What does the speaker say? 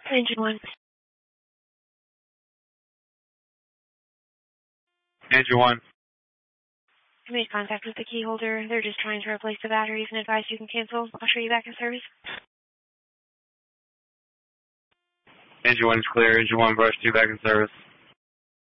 Engine 1. Engine 1. I made contact with the key holder. They're just trying to replace the batteries and advise you can cancel. I'll show you back in service. Engine 1 is clear. Engine 1, brush 2 back in service.